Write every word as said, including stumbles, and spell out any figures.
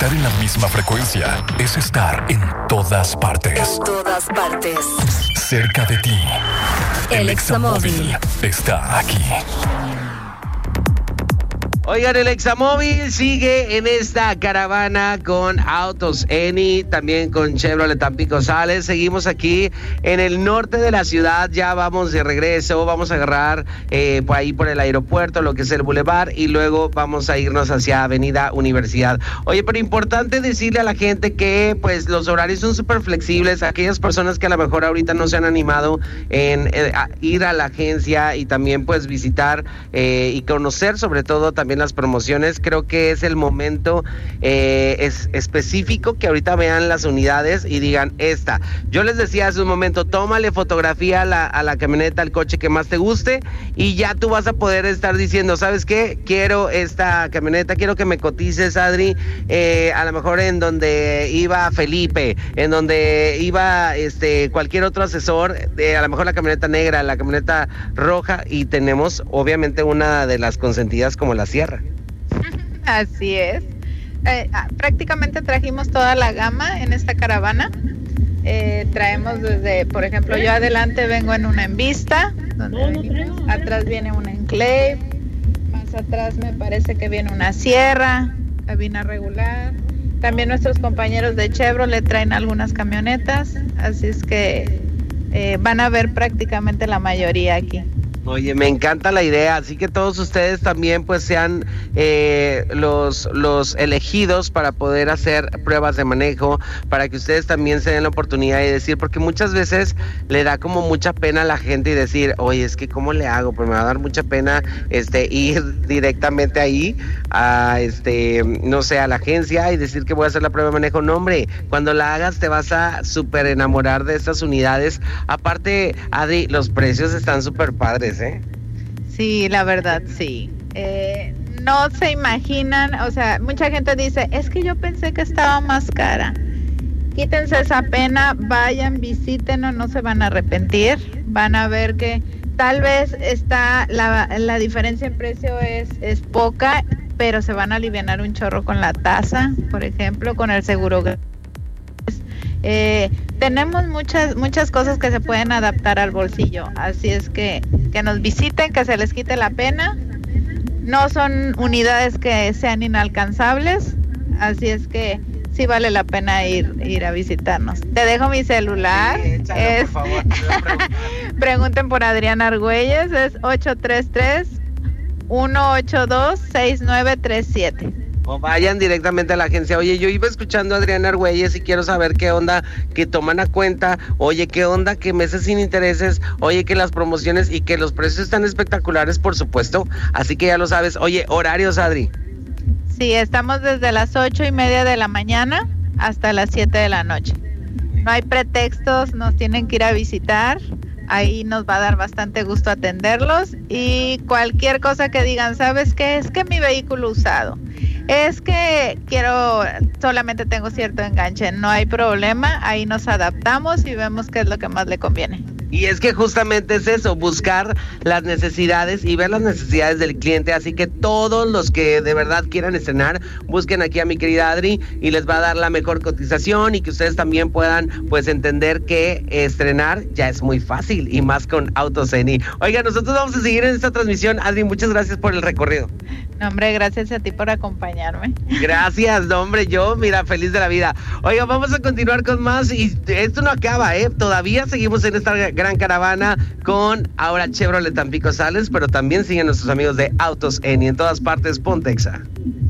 Estar en la misma frecuencia es estar en todas partes. En todas partes. Cerca de ti. El Examóvil está aquí. Oigan, el Examóvil sigue en esta caravana con Autos Eni, también con Chevrolet Tampico Sales. Seguimos aquí en el norte de la ciudad, ya vamos de regreso, vamos a agarrar eh, por ahí por el aeropuerto, lo que es el Boulevard, y luego vamos a irnos hacia Avenida Universidad. Oye, pero importante decirle a la gente que pues los horarios son súper flexibles. Aquellas personas que a lo mejor ahorita no se han animado en eh, a ir a la agencia y también pues visitar eh, y conocer sobre todo también las promociones, creo que es el momento eh, es específico que ahorita vean las unidades y digan esta. Yo les decía hace un momento, tómale fotografía a la, a la camioneta, al coche que más te guste, y ya tú vas a poder estar diciendo, ¿sabes qué? Quiero esta camioneta, quiero que me cotices, Adri, eh, a lo mejor en donde iba Felipe, en donde iba este cualquier otro asesor, eh, a lo mejor la camioneta negra, la camioneta roja, y tenemos obviamente una de las consentidas como la Sierra. Así es. Eh, prácticamente trajimos toda la gama en esta caravana. Eh, traemos desde, por ejemplo, yo adelante vengo en una Envista, donde venimos, atrás viene una Enclave, más atrás me parece que viene una Sierra, cabina regular. También nuestros compañeros de Chevrolet traen algunas camionetas, así es que eh, van a ver prácticamente la mayoría aquí. Oye, me encanta la idea, así que todos ustedes también pues sean eh, los, los elegidos para poder hacer pruebas de manejo, para que ustedes también se den la oportunidad de decir, porque muchas veces le da como mucha pena a la gente y decir, oye, es que ¿cómo le hago? Pues me va a dar mucha pena este ir directamente ahí a este, no sé, a la agencia y decir que voy a hacer la prueba de manejo. No, hombre, cuando la hagas te vas a súper enamorar de estas unidades. Aparte, Adri, los precios están súper padres. ¿Eh? Sí, la verdad, sí. Eh, no se imaginan, o sea, mucha gente dice, es que yo pensé que estaba más cara. Quítense esa pena, vayan, visítenos, no se van a arrepentir. Van a ver que tal vez está la, la diferencia en precio es, es poca, pero se van a alivianar un chorro con la tasa, por ejemplo, con el seguro. Eh, tenemos muchas muchas cosas que se pueden adaptar al bolsillo, así es que que nos visiten, que se les quite la pena. No son unidades que sean inalcanzables, así es que sí vale la pena ir ir a visitarnos. Te dejo mi celular. Sí, échalo, es... por favor, Pregunten por Adriana Argüelles, es ocho tres tres, uno ocho dos, seis nueve tres siete. O vayan directamente a la agencia. Oye, yo iba escuchando a Adriana Argüelles y quiero saber qué onda que toman a cuenta. Oye, qué onda que meses sin intereses. Oye, que las promociones y que los precios están espectaculares, por supuesto. Así que ya lo sabes. Oye, horarios, Adri. Sí, estamos desde las ocho y media de la mañana hasta las siete de la noche. No hay pretextos, nos tienen que ir a visitar. Ahí nos va a dar bastante gusto atenderlos. Y cualquier cosa que digan, ¿sabes qué? Es que mi vehículo usado, es que quiero, solamente tengo cierto enganche, no hay problema, ahí nos adaptamos y vemos qué es lo que más le conviene. Y es que justamente es eso, buscar las necesidades y ver las necesidades del cliente. Así que todos los que de verdad quieran estrenar, busquen aquí a mi querida Adri y les va a dar la mejor cotización, y que ustedes también puedan pues entender que estrenar ya es muy fácil, y más con Autos Eni. Oiga, nosotros vamos a seguir en esta transmisión. Adri, muchas gracias por el recorrido. No, hombre, gracias a ti por acompañarme. Gracias, no, hombre, yo, mira, feliz de la vida. Oiga, vamos a continuar con más, y esto no acaba, ¿eh? Todavía seguimos en esta gran caravana con ahora Chevrolet Tampico Sales, pero también siguen nuestros amigos de Autos Eni. En todas partes, Pontexa.